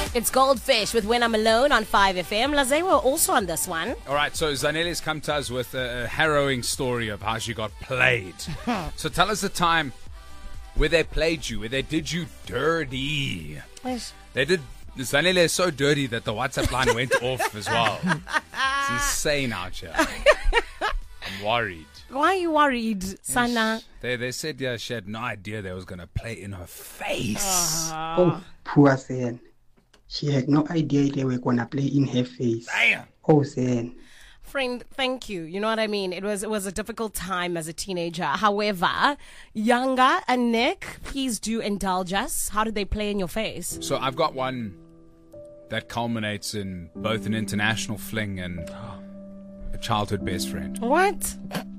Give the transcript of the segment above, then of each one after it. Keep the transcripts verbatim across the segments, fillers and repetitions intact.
It's Goldfish with When I'm Alone on five F M. Laze were also on this one. All right, so Zanele's come to us with a, a harrowing story of how she got played. So tell us the time where they played you, where they did you dirty. Yes. They did. Zanele is so dirty that the WhatsApp line went off as well. It's insane out here. I'm worried. Why are you worried, Sana? They they said yeah, she had no idea they was going to play in her face. Uh, Oh, poor Sen. She had no idea they were going to play in her face. Damn. Oh, Sen. Friend, thank you. You know what I mean? It was it was a difficult time as a teenager. However, Yanga and Nick, please do indulge us. How did they play in your face? So I've got one that culminates in both an international fling and a childhood best friend. What?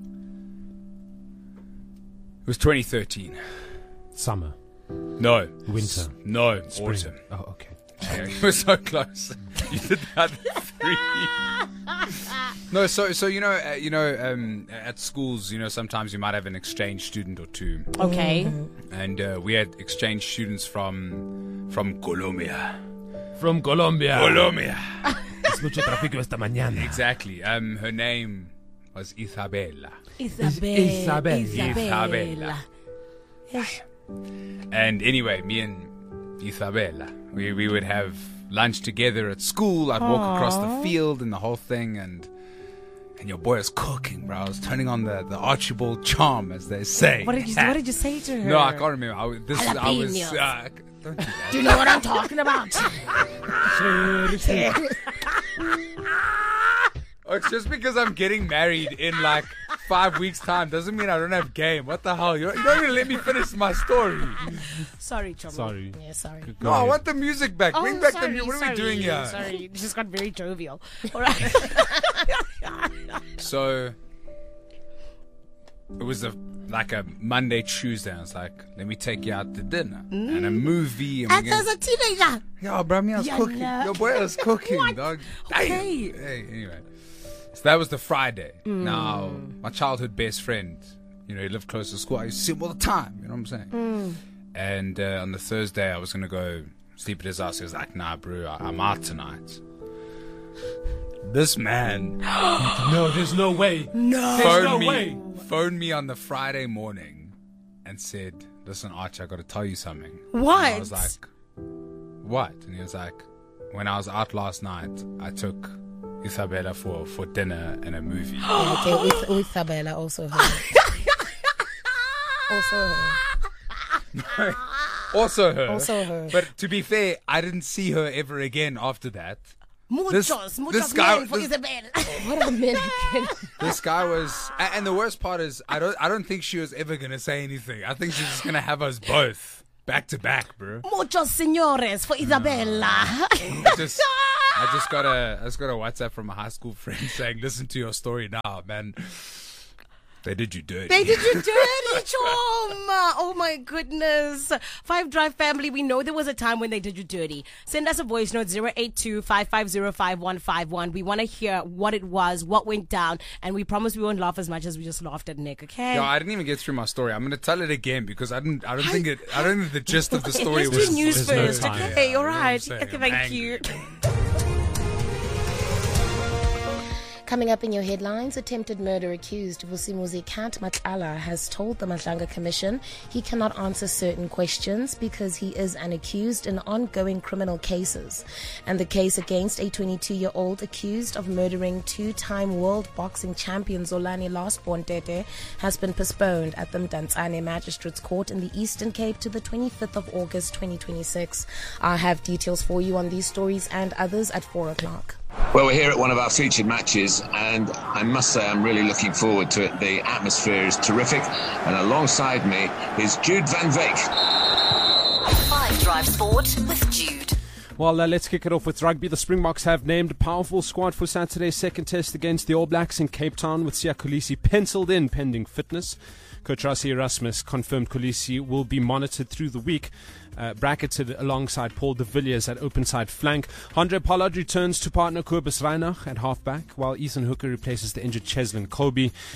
It was twenty thirteen. Summer. No. Winter. No. Spring. Autumn. Oh, okay. Yeah, you were so close. You did the other three. No, so so you know uh, you know um, at schools, you know, sometimes you might have an exchange student or two, Okay. and uh, we had exchange students from from Colombia. From Colombia. Colombia. Es mucho tráfico esta mañana. Exactly. Um, her name was Isabella, Isabel. Isabel. Isabella. Yes. and anyway, me and Isabella, we we would have lunch together at school. I'd walk across the field and the whole thing, and and your boy was cooking, bro. I was turning on the, the Archibald charm, as they say. What did you What did you say to her? No, I can't remember. I, was- this I was. Jalapenos. Uh, don't do that. Do you know what I'm talking about? Oh, it's just because I'm getting married in like five weeks' time doesn't mean I don't have game. What the hell? You don't, you don't even let me finish my story. Sorry, Chomo. Sorry. Yeah, sorry. Go No, I ahead. want the music back. Oh, Bring back sorry, the music. What sorry, are we doing here? Sorry, you just got very jovial. All right. So it was a like a Monday, Tuesday. I was like, let me take you out to dinner and a movie. And, And we're there's gonna... a teenager. Yeah, bro, me, I was Yeah, cooking. no. Your boy was cooking, What? dog. Okay. Damn. Hey, anyway. So that was the Friday. Mm. Now, my childhood best friend, you know, he lived close to school. I used to see him all the time, you know what I'm saying? Mm. And uh, on the Thursday, I was going to go sleep at his house. He was like, nah, bro, I- I'm out tonight. This man No, there's no way. No. There's phoned no me, way. phoned me on the Friday morning and said, listen, Archie, I got to tell you something. What? And I was like, what? And he was like, when I was out last night, I took Isabella for, for dinner and a movie. Okay, with, with Isabella, also her. also her. Also her. Also her. But to be fair, I didn't see her ever again after that. Muchos, This- muchos this guy- men for this- Isabel. What a minute. This guy was, a- and the worst part is, I don't, I don't think she was ever gonna say anything. I think she's just gonna have us both back to back, bro. Muchos señores for Isabella. I just, I just got a, I just got a WhatsApp from a high school friend saying, "Listen to your story now, man. They did you dirty." They did you dirty, Chom. Oh my goodness. Five Drive family, we know there was a time when they did you dirty. Send us a voice note, zero eight two, five five zero, five one five one. We want to hear what it was, what went down, and we promise we won't laugh as much as we just laughed at Nick, okay? No, I didn't even get through my story. I'm going to tell it again because I didn't. I don't think it. I don't think the gist of the Okay, story let's was. do news there's no first, time. okay? Yeah, All you know what I'm right. saying? Okay, I'm thank angry. you. Coming up in your headlines, attempted murder accused Vusimuzi Kat Matlala has told the Matlanga Commission he cannot answer certain questions because he is an accused in ongoing criminal cases. And the case against a twenty-two-year-old accused of murdering two-time world boxing champion Zolani Lastborn Tete has been postponed at the Mdantsane Magistrates Court in the Eastern Cape to the twenty-fifth of August twenty twenty-six. I have details for you on these stories and others at four o'clock. Well, we're here at one of our featured matches, and I must say I'm really looking forward to it. The atmosphere is terrific, and alongside me is Jude Van Veek. Five Drive Sport with Jude. Well, uh, let's kick it off with rugby. The Springboks have named a powerful squad for Saturday's second test against the All Blacks in Cape Town, with Siya Kolisi penciled in pending fitness. Coach Rassie Erasmus confirmed Kolisi will be monitored through the week, uh, bracketed alongside Paul de Villiers at open side flank. Andre Pollard returns to partner Kobus Reinach at halfback, while Ethan Hooker replaces the injured Cheslin Colby.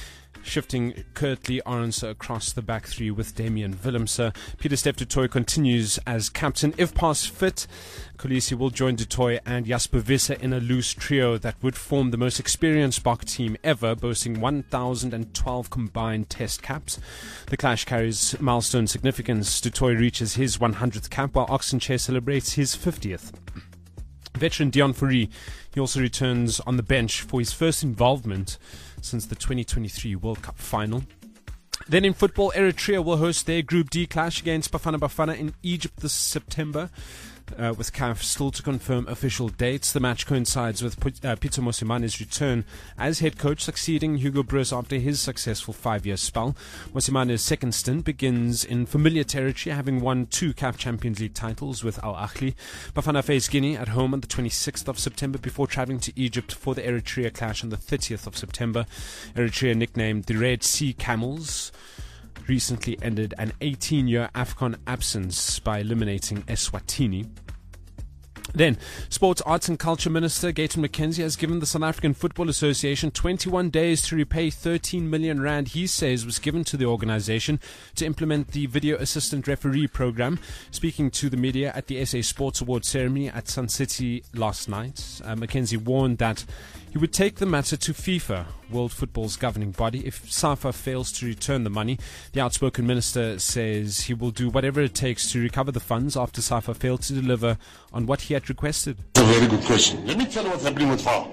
shifting Kurtley Arendse across the back three with Damian Willemse. Pieter-Steph du Toit continues as captain. If past fit, Kolisi will join du Toit and Jasper Visser in a loose trio that would form the most experienced Bok team ever, boasting one thousand twelve combined test caps. The clash carries milestone significance. Du Toit reaches his one hundredth cap, while Oxenchair celebrates his fiftieth. Veteran Dion Fourie, he also returns on the bench for his first involvement since the twenty twenty-three World Cup final. Then in football, Eritrea will host their Group D clash against Bafana Bafana in Egypt this September. Uh, with C A F still to confirm official dates. The match coincides with P- uh, Peter Mosimane's return as head coach, succeeding Hugo Broos after his successful five-year spell. Mosimane's second stint begins in familiar territory, having won two C A F Champions League titles with Al Ahly. Bafana face Guinea at home on the twenty-sixth of September before travelling to Egypt for the Eritrea clash on the thirtieth of September. Eritrea, nicknamed the Red Sea Camels, recently ended an eighteen-year AFCON absence by eliminating Eswatini. Then, Sports, Arts and Culture Minister Gayton McKenzie has given the South African Football Association twenty-one days to repay thirteen million rand he says was given to the organisation to implement the video assistant referee program. Speaking to the media at the S A Sports Awards ceremony at Sun City last night, uh, McKenzie warned that he would take the matter to FIFA, World Football's governing body, if SAFA fails to return the money. The outspoken minister says he will do whatever it takes to recover the funds after SAFA failed to deliver on what he had requested. That's a very good question. Let me tell you what's happening with F A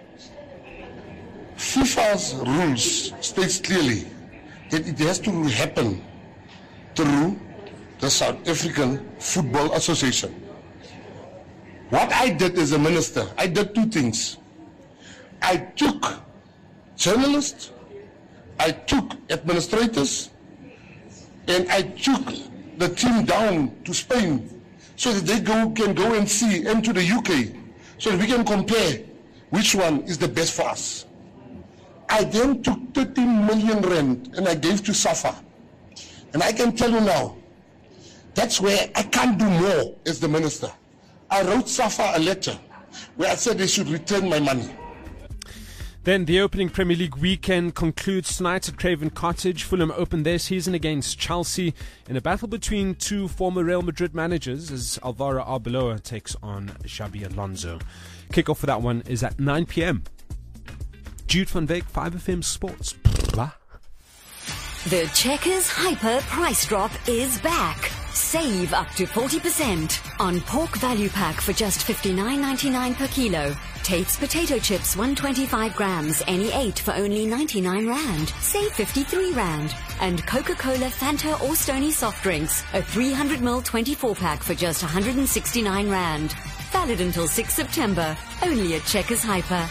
O. FIFA's rules states clearly that it has to happen through the South African Football Association. What I did as a minister, I did two things. I took journalists, I took administrators, and I took the team down to Spain so that they go, can go and see, and to the U K, so that we can compare which one is the best for us. I then took thirteen million rand and I gave to SAFA. And I can tell you now, that's where I can't do more as the minister. I wrote SAFA a letter where I said they should return my money. Then the opening Premier League weekend concludes tonight at Craven Cottage. Fulham open their season against Chelsea in a battle between two former Real Madrid managers as Alvaro Arbeloa takes on Xabi Alonso. Kickoff for that one is at nine p.m. Jude van Veek, five F M Sports. Blah. The Checkers Hyper Price Drop is back. Save up to forty percent on pork value pack for just fifty-nine ninety-nine per kilo. Tate's potato chips one hundred twenty-five grams, any eight for only ninety-nine rand. Save fifty-three rand. And Coca-Cola, Fanta or Stony soft drinks, a three hundred milliliter twenty-four pack for just one hundred sixty-nine rand. Valid until sixth September. Only at Checkers Hyper.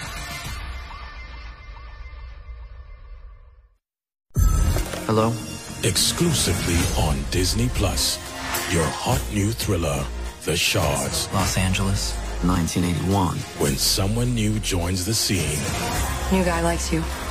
Hello? Exclusively on Disney Plus. Your hot new thriller, The Shards. Los Angeles, nineteen eighty-one. When someone new joins the scene. New guy likes you.